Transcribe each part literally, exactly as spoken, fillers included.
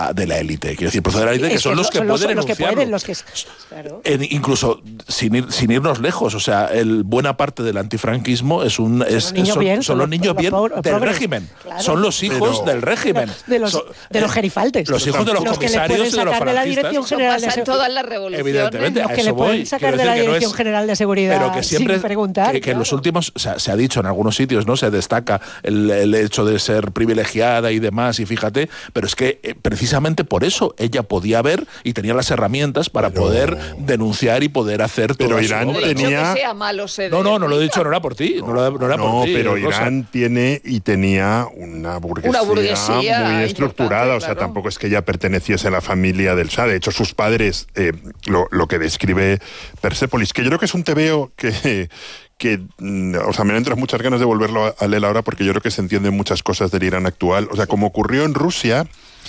la de la élite. Quiero decir, procede de la élite, que, que son los que son pueden los, denunciarlo. Los que pueden, los que, claro. En, incluso sin, ir, sin irnos lejos, o sea, el, buena parte del antifranquismo es un es, son, niños son, bien, son los niños bien pobres, del pobres. régimen. Claro. Son los hijos Pero, del régimen. De los, son, de los gerifaltes. Los hijos de los, los comisarios y de los falangistas. De la Dirección General de Seguridad. todas las revoluciones. Evidentemente, los a que eso le pueden voy. sacar Quiero de la decir que Dirección no es, General de Seguridad pero que siempre, sin preguntar. Que, que claro. en los últimos, o sea, se ha dicho en algunos sitios, ¿no? Se destaca el, el hecho de ser privilegiada y demás, y fíjate, pero es que eh, precisamente por eso ella podía ver y tenía las herramientas para pero, poder denunciar y poder hacer todo. Pero Irán tenía... que sea malo ser no, no, no lo he dicho, no era por ti. No, no, no era no por ti. pero Rosa. Irán tiene y tenía una burguesía, una burguesía muy estructurada, o sea, claro. tampoco es que ella perteneciese a la familia del Shah. De hecho, sus padres, eh, lo, lo que describe Persépolis, que yo creo que es un tebeo que... que, o sea, me entran muchas ganas de volverlo a, a leer ahora porque yo creo que se entienden muchas cosas del Irán actual. O sea, como ocurrió en Rusia,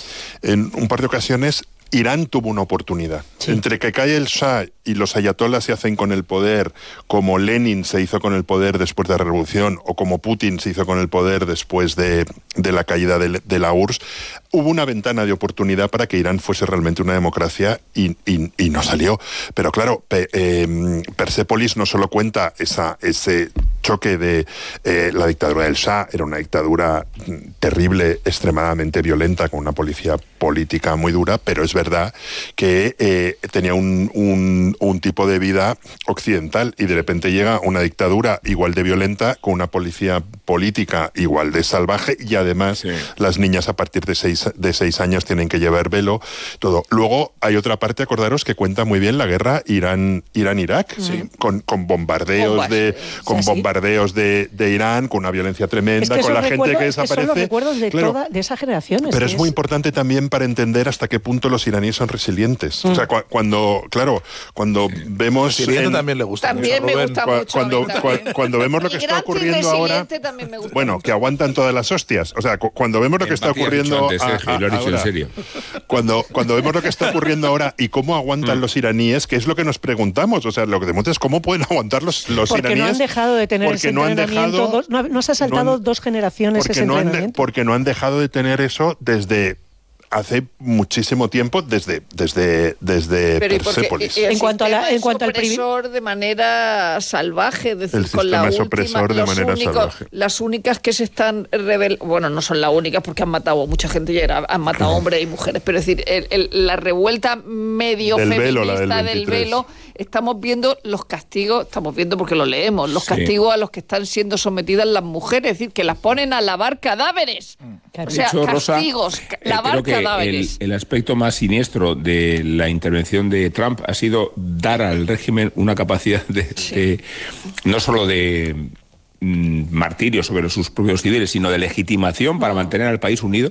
en un par de ocasiones, Irán tuvo una oportunidad. Sí. Entre que cae el Shah y los ayatolás se hacen con el poder, como Lenin se hizo con el poder después de la revolución, o como Putin se hizo con el poder después de, de la caída de, de la U R S S, hubo una ventana de oportunidad para que Irán fuese realmente una democracia y, y, y no salió. Pero claro, pe, eh, Persépolis no solo cuenta esa, ese choque de eh, la dictadura del Shah, era una dictadura terrible, extremadamente violenta, con una policía política muy dura, pero es verdad que eh, tenía un, un, un tipo de vida occidental y de repente llega una dictadura igual de violenta, con una policía política igual de salvaje y además sí. las niñas a partir de seis, de seis años tienen que llevar velo, todo. Luego hay otra parte, acordaros, que cuenta muy bien la guerra Irán, Irán-Irak, sí. con, con bombardeos Bombas, de con sí, bombardeos sí. de, de Irán, con una violencia tremenda, es con la recuerdo, Eh, es gente que desaparece. Que son los recuerdos de, claro, toda, de esa generación. Es pero es, es muy importante también para entender hasta qué punto los iraníes son resilientes. Mm. O sea, cu cuando, claro, cuando sí. vemos... En, también le gusta También mucho, me gusta cu mucho. Cuando, cu cuando vemos lo que está ocurriendo ahora... Bueno, mucho. que aguantan todas las hostias. O sea, cu cuando vemos lo que está ocurriendo... Antes, Sergio, a, a, lo dicho en serio. Cuando, cuando vemos lo que está ocurriendo ahora y cómo aguantan mm. los iraníes, que es lo que nos preguntamos. O sea, lo que demuestra es cómo pueden aguantar los, los porque iraníes. Porque no han dejado de tener ese no entrenamiento. Dejado, dos, no, no se ha saltado no han, dos generaciones ese no entrenamiento. Han de, porque no han dejado de tener eso desde... hace muchísimo tiempo, desde desde desde Pero Persépolis. En cuanto a la, en cuanto al privilegio de manera salvaje, es decir, el con la es última, de los manera únicos, salvaje. Las únicas que se están rebel, bueno, no son las únicas porque han matado mucha gente y han matado hombres y mujeres, pero es decir, el, el, la revuelta medio del feminista velo, del, del velo, estamos viendo los castigos, estamos viendo porque lo leemos, los sí. castigos a los que están siendo sometidas las mujeres, es decir, que las ponen a lavar cadáveres. Claro. O sea, hecho, castigos, Rosa, lavar eh, que cadáveres. El, el aspecto más siniestro de la intervención de Trump ha sido dar al régimen una capacidad de, sí. de no solo de mm, martirio sobre sus propios líderes, sino de legitimación para mantener al país unido,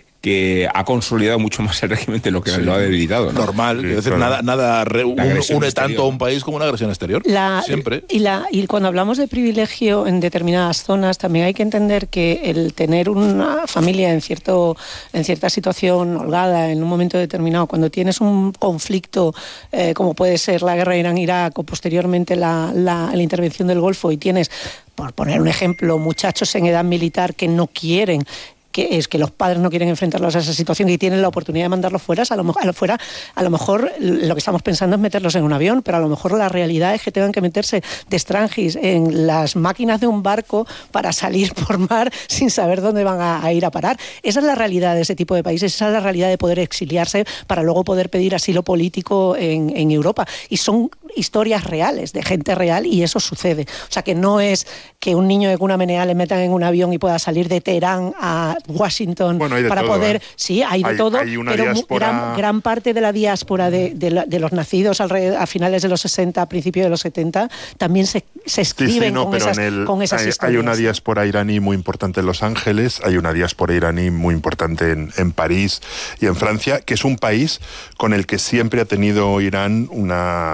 que ha consolidado mucho más el régimen de lo que sí. lo ha debilitado, ¿no? Normal, sí, es decir, claro. nada, nada re, un, une exterior. Tanto a un país como una agresión exterior. La, Siempre. Y, la, y cuando hablamos de privilegio en determinadas zonas, también hay que entender que el tener una familia en, cierto, en cierta situación holgada, en un momento determinado, cuando tienes un conflicto eh, como puede ser la guerra Irán-Irak o posteriormente la, la, la intervención del Golfo, y tienes, por poner un ejemplo, muchachos en edad militar que no quieren, que es que los padres no quieren enfrentarlos a esa situación y tienen la oportunidad de mandarlos fuera, a lo, a lo fuera, a lo mejor lo que estamos pensando es meterlos en un avión, pero a lo mejor la realidad es que tengan que meterse de extranjis en las máquinas de un barco para salir por mar sin saber dónde van a, a ir a parar. Esa es la realidad de ese tipo de países, esa es la realidad de poder exiliarse para luego poder pedir asilo político en, en Europa. Y son historias reales, de gente real, y eso sucede. O sea, que no es que un niño de cuna menea le metan en un avión y pueda salir de Teherán a Washington bueno, para todo, poder... ¿eh? Sí, hay de hay, todo, hay una pero diáspora... gran, gran parte de la diáspora de, de, la, de los nacidos alrededor, a finales de los sesenta, a principios de los setenta, también se, se escriben sí, sí, no, con, esas, el, con esas hay, historias. Hay una diáspora iraní muy importante en Los Ángeles, hay una diáspora iraní muy importante en, en París y en Francia, que es un país con el que siempre ha tenido Irán una viejísima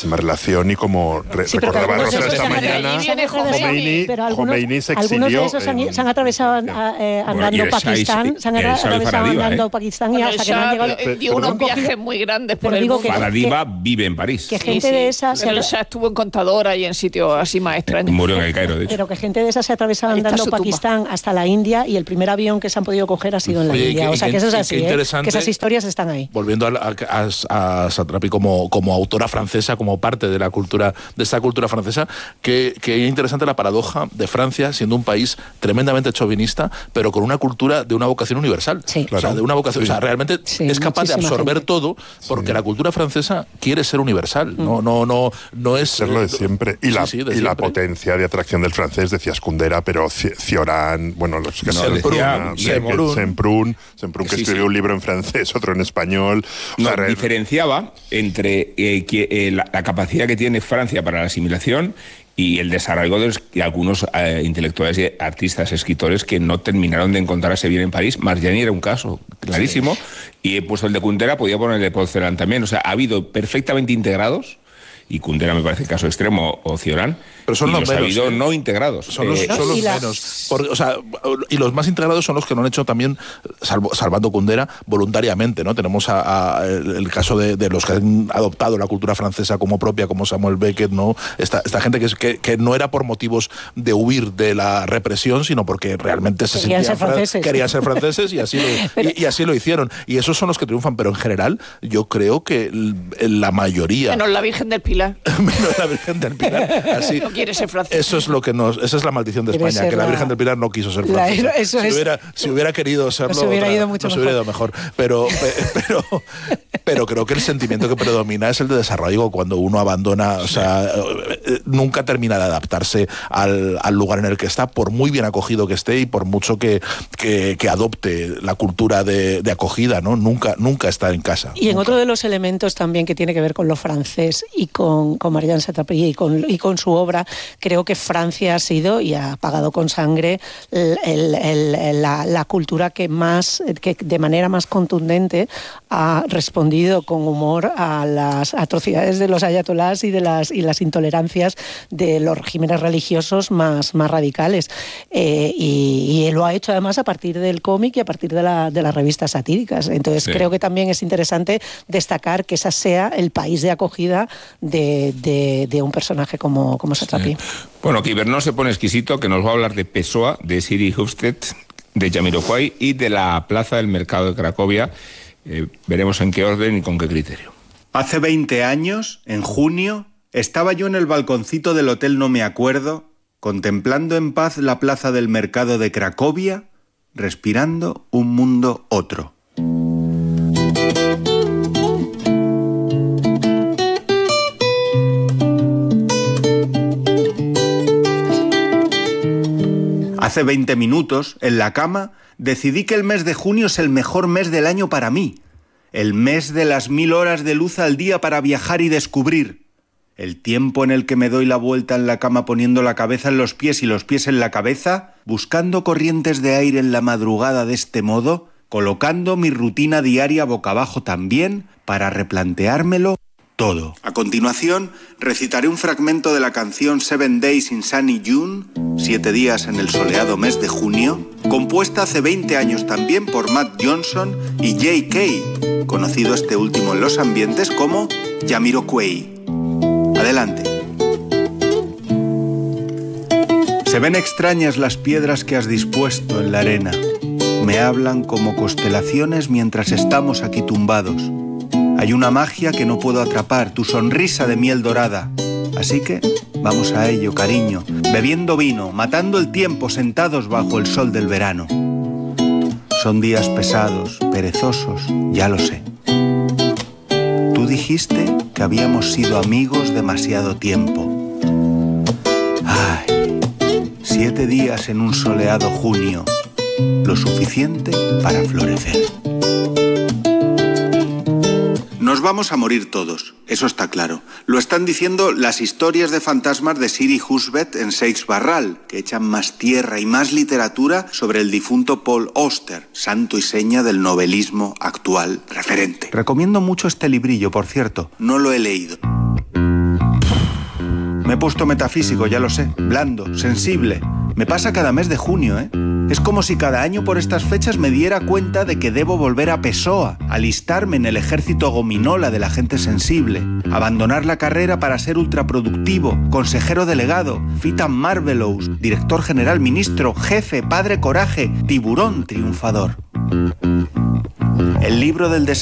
grandísima relación y como re Sí, recordaba algunos Rosa de esta esos se han- mañana, Ahí viene Khomeini, pero algunos, Khomeini se algunos exilió de esos se han, en- se han atravesado a- eh, Bueno, y andando el Shah Pakistán, y- se han el Shah y atravesado Faradiva, andando ¿eh? Pakistán y Bueno, hasta que no han Shah, llegado. eh, dio unos Perdón. viajes muy grandes por Pero el digo mundo. que- Faradiva vive en París. Que Sí, gente sí, de esas se pero atra- Shah estuvo en Contadora y en sitios así más extraños. Murió en el Cairo, de hecho. Pero que gente de esas se ha atravesado Ahí está andando su tumba. Pakistán hasta la India y el primer avión que se han podido coger ha sido en la Oye, y India. qué- O sea y que qué- eso es y así, qué ¿eh? interesante. Que esas historias están ahí. Volviendo a, a, a, a Satrapi como, como autora francesa, como parte de la cultura, de esta cultura francesa, que, que es interesante la paradoja de Francia siendo un país tremendamente chauvinista, pero con una cultura de una vocación universal. Sí. O sea, Claro. de una vocación, o sea, realmente Sí, es capaz de muchísima absorber gente. todo, porque la cultura francesa quiere ser universal. No, no, no, no es serlo de siempre. Y, Sí, la, sí, de y la siempre. potencia de atracción del francés, decías Kundera, pero Ci- Cioran, bueno, los que No, se decía Semprún. Semprún, Semprún, que Sí, escribió sí. un libro en francés, otro en español. O No, sea, re- diferenciaba entre eh, que, eh, la, la capacidad que tiene Francia para la asimilación y el desarrollo de, los- de algunos eh, intelectuales, y artistas, escritores que no terminaron de encontrarse bien en París. Margiani era un caso clarísimo, y he puesto el de Kundera, podía poner el de Porcelán también. O sea, ha habido perfectamente integrados, y Kundera me parece el caso extremo, o Cioran, Pero son y los los ha menos, habido ¿eh? no integrados. Son los, Eh, son los y la- menos. Por- o sea, y los más integrados son los que lo han hecho también, salvo, salvando Kundera, voluntariamente, ¿no? Tenemos a, a el, el caso de, de los que han adoptado la cultura francesa como propia, como Samuel Beckett, ¿no? Esta, esta gente que, es, que, que no era por motivos de huir de la represión, sino porque realmente se Querían sentían ser fra- franceses. querían ser franceses y así, lo, Pero- y, y así lo hicieron. Y esos son los que triunfan, pero en general yo creo que l- la mayoría... Menos la Virgen del Pilar. menos la Virgen del Pilar. Así, No quiere ser francés. eso es lo que nos, esa es la maldición de Quiere España, ser que la la- Virgen del Pilar no quiso ser la- francesa. eso si, es. hubiera, si hubiera querido serlo, Nos hubiera otra- ido mucho nos mejor. hubiera ido mejor. Pero, pe- pero, pero creo que el sentimiento que predomina es el de desarraigo cuando uno abandona, o sea, eh, nunca termina de adaptarse al, al lugar en el que está, por muy bien acogido que esté y por mucho que, que, que adopte la cultura de, de acogida, ¿no? Nunca, nunca está en casa. Y en Nunca. otro de los elementos también que tiene que ver con lo francés y con, con Marianne Satrapi y con, y con su obra, creo que Francia ha sido y ha pagado con sangre el- el- el- la, la cultura que más, que de manera más contundente ha respondido con humor a las atrocidades de los ayatolás y de las y las intolerancias de los regímenes religiosos más, más radicales. Eh, y, y lo ha hecho además a partir del cómic y a partir de, la, de las revistas satíricas. Entonces Sí. creo que también es interesante destacar que esa sea el país de acogida de, de, de un personaje como, como Satrapi. Bueno, que Ibernón se pone exquisito, que nos va a hablar de Pessoa, de Siri Hufstedt, de Jamiroquai y de la Plaza del Mercado de Cracovia. Eh, veremos en qué orden y con qué criterio. Hace veinte años, en junio, estaba yo en el balconcito del Hotel No Me Acuerdo, contemplando en paz la plaza del mercado de Cracovia, respirando un mundo otro. Hace veinte minutos, en la cama, decidí que el mes de junio es el mejor mes del año para mí. El mes de las mil horas de luz al día para viajar y descubrir. El tiempo en el que me doy la vuelta en la cama poniendo la cabeza en los pies y los pies en la cabeza, buscando corrientes de aire en la madrugada de este modo, colocando mi rutina diaria boca abajo también para replanteármelo todo. A continuación, recitaré un fragmento de la canción Seven Days in Sunny June, Siete días en el soleado mes de junio, compuesta hace veinte años también por Matt Johnson y J K, conocido este último en los ambientes como Jamiroquai. Adelante. Se ven extrañas las piedras que has dispuesto en la arena. Me hablan como constelaciones mientras estamos aquí tumbados. Hay una magia que no puedo atrapar, tu sonrisa de miel dorada. Así que vamos a ello, cariño, bebiendo vino, matando el tiempo sentados bajo el sol del verano. Son días pesados, perezosos, ya lo sé. Tú dijiste que habíamos sido amigos demasiado tiempo. Ay, siete días en un soleado junio, lo suficiente para florecer. Nos vamos a morir todos, eso está claro. Lo están diciendo las historias de fantasmas de Siri Husbeth en Seix Barral, que echan más tierra y más literatura sobre el difunto Paul Auster, santo y seña del novelismo actual referente. Recomiendo mucho este librillo, por cierto, no lo he leído. Me he puesto metafísico, ya lo sé, blando, sensible. Me pasa cada mes de junio, ¿eh? Es como si cada año por estas fechas me diera cuenta de que debo volver a Pessoa, alistarme en el ejército gominola de la gente sensible, abandonar la carrera para ser ultraproductivo, consejero delegado, Fita Marvelous, director general, ministro, jefe, padre coraje, tiburón triunfador. El libro del desafío